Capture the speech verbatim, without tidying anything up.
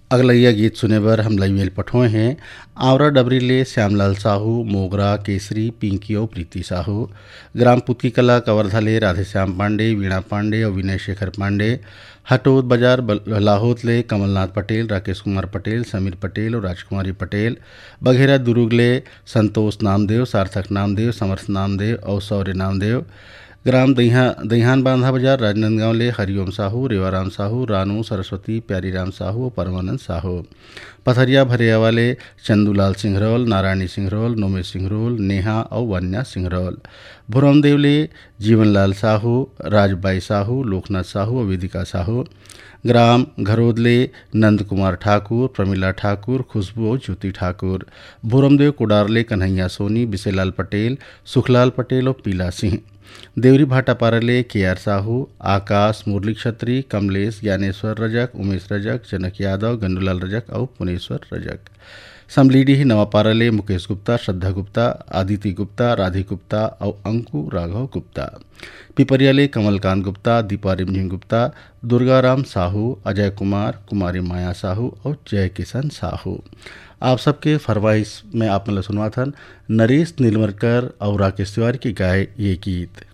अगलैया गीत सुने बर हम लईमेल पठोए हैं। आवरा डबरी ले श्यामलाल साहू, मोगरा केसरी पिंकी और प्रीति साहू। ग्राम पुतकी कला कवर्धा ले राधेश्याम पांडे, वीणा पांडे और विनय शेखर पांडे। हटोद बाजार लाहौद ले कमलनाथ पटेल, राकेश कुमार पटेल, समीर पटेल और राजकुमारी पटेल। बघेरा दुर्ग ले संतोष नामदेव, सार्थक नामदेव, समर्थ नामदेव और शौर्य नामदेव। ग्राम दहिया दहियान बांधा बाजार राजनांदगांव ले हरिओम साहू, रेवाराम साहू, रानू सरस्वती, प्यारीराम साहू और परमानंद साहू। पथरिया भरिया वाले चंदूलाल सिंहरौल, नारायणी सिंहरौल, नोमेश सिंहरौल, नेहा और वन्या सिंहरौल। भुरमदेव ले जीवनलाल साहू, राजबाई साहू, लोकनाथ साहू और वेदिका साहू। ग्राम घरोदले नंद कुमार ठाकुर, प्रमिला ठाकुर, खुशबू और ज्योति ठाकुर। भूरमदेव कुडारले कन्हैया सोनी, बिसेलाल पटेल, सुखलाल पटेल और पीला सिंह। देवरी भाटा पारले के आर साहू, आकाश, मुरली क्षत्री, कमलेश, ज्ञानेश्वर रजक, उमेश रजक, जनक यादव, गंडूलाल रजक और पुनेश्वर रजक। समलीडी ही नवा पारले मुकेश गुप्ता, श्रद्धा गुप्ता, आदिति गुप्ता, राधी गुप्ता और अंकु राघव गुप्ता। पिपरियाले कमलकांत गुप्ता, दीपा रिमझिम गुप्ता, दुर्गाराम साहू, अजय कुमार, कुमारी माया साहू और जय किशन साहू। आप सबके फरमाइश में आप मतलब सुनवा था नरेश नीलमरकर और राकेश तिवारी की गाए ये गीत।